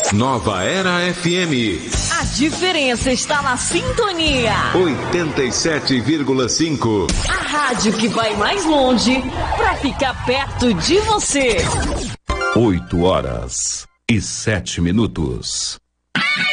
Nova Era FM. A diferença está na sintonia. 87,5. A rádio que vai mais longe para ficar perto de você. 8h07.